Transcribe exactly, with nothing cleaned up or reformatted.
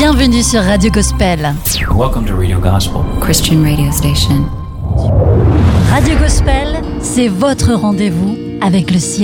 Bienvenue sur Radio Gospel. Welcome to Radio Gospel, Christian radio station. Radio Gospel, c'est votre rendez-vous avec le ciel.